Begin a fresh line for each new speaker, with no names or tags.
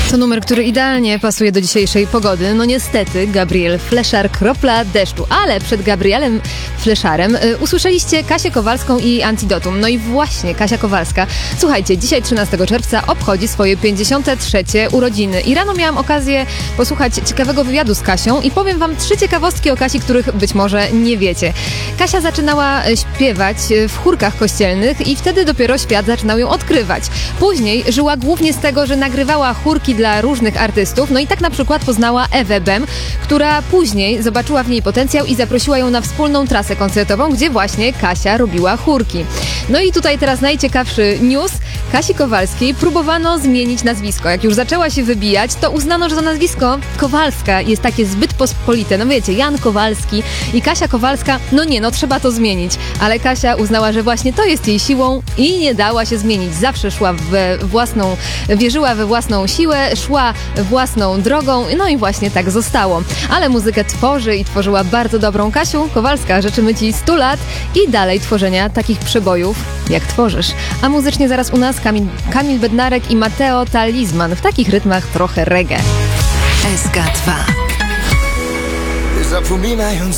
To numer, który idealnie pasuje do dzisiejszej pogody. No niestety, Gabriel Fleszar, kropla deszczu. Ale przed Gabrielem Fleszarem usłyszeliście Kasię Kowalską i Antidotum. No i właśnie Kasia Kowalska, słuchajcie, dzisiaj 13 czerwca obchodzi swoje 53. urodziny. I rano miałam okazję posłuchać ciekawego wywiadu z Kasią i powiem wam 3 ciekawostki o Kasi, których być może nie wiecie. Kasia zaczynała śpiewać w chórkach kościelnych i wtedy dopiero świat zaczynał ją odkrywać. Później żyła głównie z tego, że nagrywała chórki dla różnych artystów, no i tak na przykład poznała Ewę Bem, która później zobaczyła w niej potencjał i zaprosiła ją na wspólną trasę koncertową, gdzie właśnie Kasia robiła chórki. No i tutaj teraz najciekawszy news. Kasi Kowalskiej próbowano zmienić nazwisko. Jak już zaczęła się wybijać, to uznano, że to nazwisko Kowalska jest takie zbyt pospolite. No wiecie, Jan Kowalski i Kasia Kowalska, no trzeba to zmienić. Ale Kasia uznała, że właśnie to jest jej siłą i nie dała się zmienić. Zawsze wierzyła we własną siłę, szła własną drogą, no i właśnie tak zostało. Ale muzykę tworzy i tworzyła bardzo dobrą. Kasiu Kowalska, życzymy Ci 100 lat i dalej tworzenia takich przebojów, jak tworzysz. A muzycznie zaraz u nas Kamil Bednarek i Mateo Talisman w takich rytmach trochę reggae.
SK2.
Zapominając